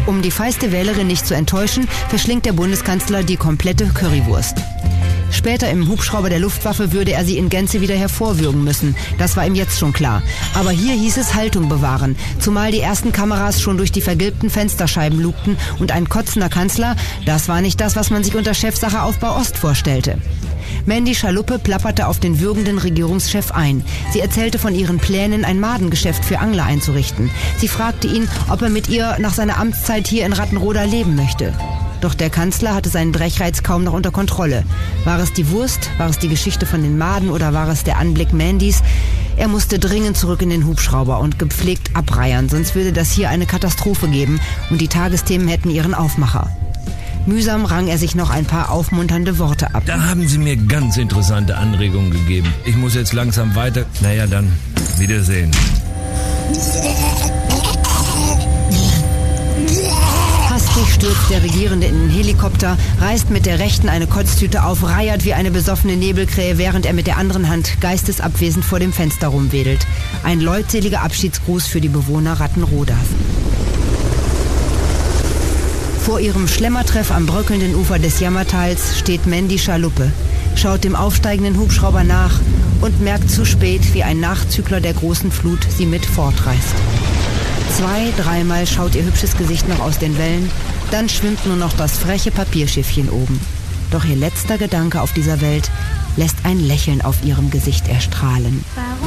Um die feiste Wählerin nicht zu enttäuschen, verschlingt der Bundeskanzler die komplette Currywurst. Später im Hubschrauber der Luftwaffe würde er sie in Gänze wieder hervorwürgen müssen. Das war ihm jetzt schon klar. Aber hier hieß es Haltung bewahren, zumal die ersten Kameras schon durch die vergilbten Fensterscheiben lugten und ein kotzender Kanzler, das war nicht das, was man sich unter Chefsache Aufbau Ost vorstellte. Mandy Schaluppe plapperte auf den würgenden Regierungschef ein. Sie erzählte von ihren Plänen, ein Madengeschäft für Angler einzurichten. Sie fragte ihn, ob er mit ihr nach seiner Amtszeit hier in Rattenroda leben möchte. Doch der Kanzler hatte seinen Brechreiz kaum noch unter Kontrolle. War es die Wurst, war es die Geschichte von den Maden oder war es der Anblick Mandys? Er musste dringend zurück in den Hubschrauber und gepflegt abreiern, sonst würde das hier eine Katastrophe geben und die Tagesthemen hätten ihren Aufmacher. Mühsam rang er sich noch ein paar aufmunternde Worte ab. Da haben Sie mir ganz interessante Anregungen gegeben. Ich muss jetzt langsam weiter. Naja, dann Wiedersehen. Hastig stürzt der Regierende in den Helikopter, reißt mit der rechten eine Kotztüte auf, reiert wie eine besoffene Nebelkrähe, während er mit der anderen Hand geistesabwesend vor dem Fenster rumwedelt. Ein leutseliger Abschiedsgruß für die Bewohner Rattenrodas. Vor ihrem Schlemmertreff am bröckelnden Ufer des Jammertals steht Mandy Schaluppe, schaut dem aufsteigenden Hubschrauber nach und merkt zu spät, wie ein Nachzügler der großen Flut sie mit fortreißt. 2-, 3-mal schaut ihr hübsches Gesicht noch aus den Wellen, dann schwimmt nur noch das freche Papierschiffchen oben. Doch ihr letzter Gedanke auf dieser Welt lässt ein Lächeln auf ihrem Gesicht erstrahlen.